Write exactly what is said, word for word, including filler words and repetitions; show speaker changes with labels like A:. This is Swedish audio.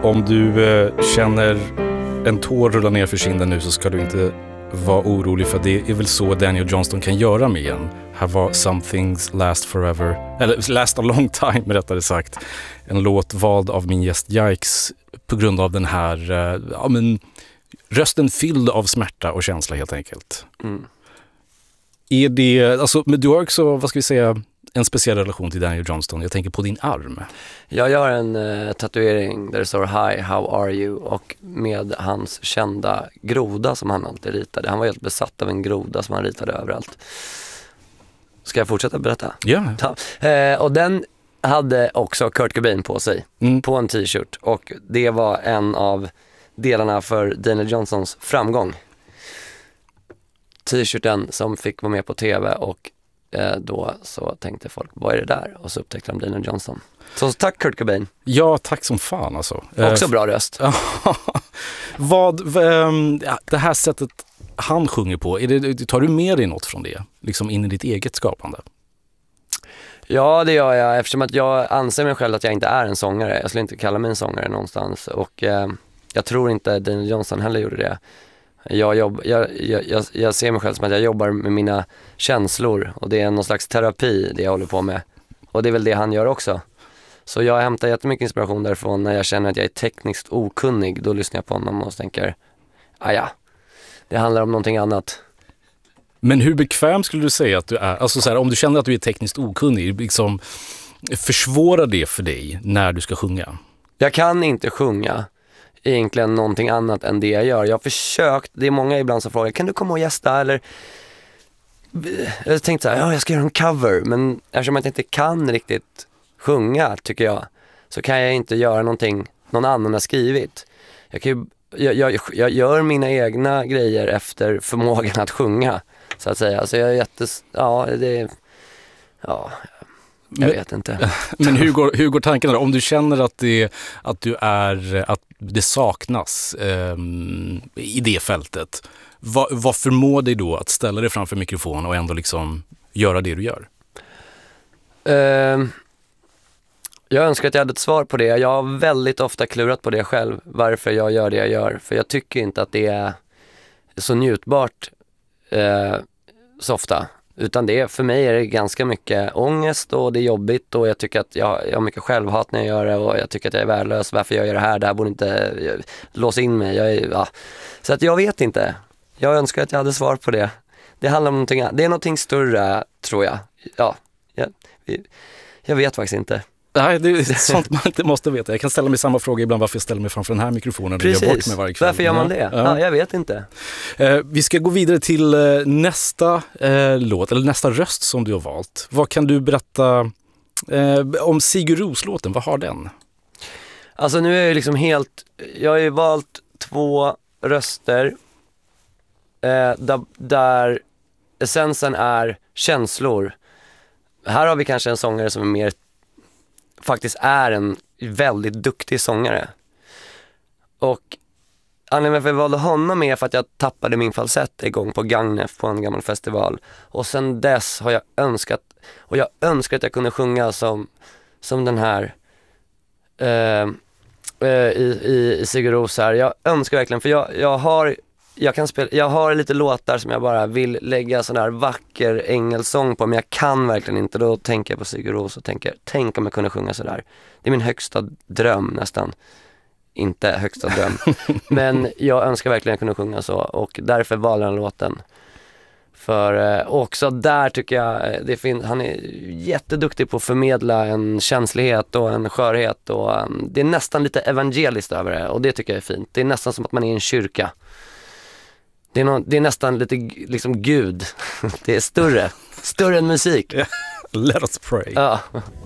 A: Om du eh, känner en tår rulla ner för kinden nu så ska du inte vara orolig, för det är väl så Daniel Johnston kan göra med en. Här var Some Things Last Forever, eller Last a Long Time rättare sagt. En låt vald av min gäst Yikes på grund av den här eh, ja, men, rösten fylld av smärta och känsla helt enkelt. Mm. Är det, alltså, men du har också, vad ska vi säga, en speciell relation till Daniel Johnston. Jag tänker på din arm.
B: Ja, jag har en uh, tatuering där det står Hi, how are you? Och med hans kända groda som han alltid ritade. Han var helt besatt av en groda som han ritade överallt. Ska jag fortsätta berätta?
A: Yeah.
B: Ja. Uh, och den hade också Kurt Cobain på sig. Mm. På en t-shirt. Och det var en av delarna för Daniel Johnstons framgång. T-shirten som fick vara med på tv, och eh, då så tänkte folk, vad är det där? Och så upptäckte de Daniel Johnston. Så tack Kurt Cobain.
A: Ja, tack som fan alltså.
B: Också bra röst.
A: Vad, ähm, det här sättet han sjunger på, är det, tar du med dig något från det? Liksom in i ditt eget skapande?
B: Ja, det gör jag, eftersom att jag anser mig själv att jag inte är en sångare. Jag skulle inte kalla mig en sångare någonstans. Och eh, jag tror inte Daniel Johnston heller gjorde det. Jag, jobb, jag, jag, jag ser mig själv som att jag jobbar med mina känslor, och det är någon slags terapi det jag håller på med. Och det är väl det han gör också. Så jag hämtar jättemycket inspiration därifrån. När jag känner att jag är tekniskt okunnig, då lyssnar jag på honom och tänker, ah ja, det handlar om någonting annat.
A: Men hur bekväm skulle du säga att du är? Alltså så här, om du känner att du är tekniskt okunnig, liksom, försvårar det för dig när du ska sjunga? Jag
B: kan inte sjunga egentligen någonting annat än det jag gör. Jag har försökt, det är många ibland som frågar, kan du komma och gästa? Eller jag tänkte så här, ja, jag ska göra en cover, men eftersom jag inte kan riktigt sjunga, tycker jag, så kan jag inte göra någonting någon annan har skrivit. Jag, kan ju, jag, jag, jag gör mina egna grejer efter förmågan att sjunga, så att säga. Så jag är jättes, ja, det ja, jag
A: men,
B: vet inte.
A: Men hur går, hur går tanken där? Om du känner att det, att du är, att det saknas eh, i det fältet, vad, vad förmår dig då att ställa dig framför mikrofon och ändå liksom göra det du gör?
B: Uh, jag önskar att jag hade ett svar på det. Jag har väldigt ofta klurat på det själv, varför jag gör det jag gör. För jag tycker inte att det är så njutbart uh, så ofta. Utan det, för mig är det ganska mycket ångest, och det är jobbigt, och jag tycker att jag, jag har mycket självhat när jag gör det, och jag tycker att jag är värdelös. Varför jag gör det här? Det här borde inte jag, låsa in mig. Jag är, ja. Så att jag vet inte. Jag önskar att jag hade svar på det. Det handlar om någonting, det är någonting större, tror jag. Ja, jag, jag vet faktiskt inte.
A: Nej, det är sånt man inte måste veta. Jag kan ställa mig samma fråga ibland, varför jag ställer mig framför den här mikrofonen.
B: Precis,
A: och gör bort mig varje kväll.
B: Varför gör man det? Ja. Ja, jag vet inte.
A: Eh, vi ska gå vidare till eh, nästa eh, låt, eller nästa röst som du har valt. Vad kan du berätta eh, om Sigur Ros-låten? Vad har den?
B: Alltså nu är jag liksom helt, jag har ju valt två röster eh, där, där essensen är känslor. Här har vi kanske en sångare som är mer, faktiskt är en väldigt duktig sångare. Och anledningen till att jag valde honom är för att jag tappade min falsett igång på Gagnef på en gammal festival. Och sen dess har jag önskat, och jag önskar att jag kunde sjunga som, som den här eh, eh, i, i, i Sigur Ros här. Jag önskar verkligen, för jag, jag har Jag kan spela, jag har lite låtar som jag bara vill lägga sån här vacker engelsång på, men jag kan verkligen inte. Då tänker jag på Sigur Ros och tänker, tänk om jag kunde sjunga sådär. Det är min högsta dröm nästan. Inte högsta dröm. Men jag önskar verkligen att jag kunde sjunga så, och därför valde den låten. För eh, också där tycker jag det fin- han är jätteduktig på att förmedla en känslighet och en skörhet, och um, det är nästan lite evangeliskt över det, och det tycker jag är fint. Det är nästan som att man är i en kyrka. Det är, någon, det är nästan lite liksom Gud. Det är större. Större än musik.
A: Let us pray.
B: Ja.